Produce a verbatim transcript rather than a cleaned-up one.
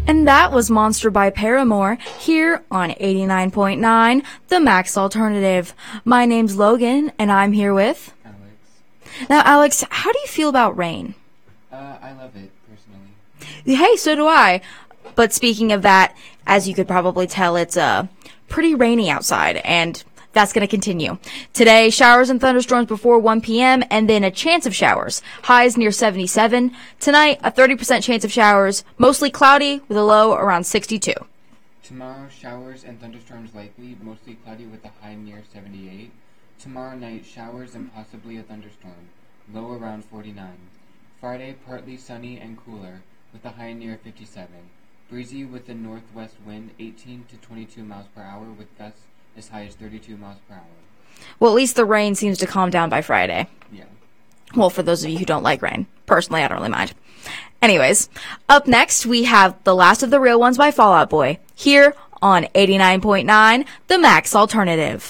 And that was Monster by Paramore here on eighty-nine point nine, The Max Alternative. My name's Logan, and I'm here with... Alex. Now, Alex, how do you feel about rain? Uh, I love it, personally. Hey, so do I. But speaking of that, as you could probably tell, it's uh, pretty rainy outside, and that's going to continue. Today, showers and thunderstorms before one p.m., and then a chance of showers. Highs near seventy-seven. Tonight, a thirty percent chance of showers, mostly cloudy with a low around sixty-two. Tomorrow, showers and thunderstorms likely, mostly cloudy with a high near seventy-eight. Tomorrow night, showers and possibly a thunderstorm, low around forty-nine. Friday, partly sunny and cooler, with a high near fifty-seven. Breezy with a northwest wind, eighteen to twenty-two miles per hour, with gusts as high as thirty-two miles per hour. Well, at least the rain seems to calm down by Friday. Yeah. Well, for those of you who don't like rain. Personally, I don't really mind. Anyways, up next, we have The Last of the Real Ones by Fall Out Boy, here on eighty-nine point nine, The Max Alternative.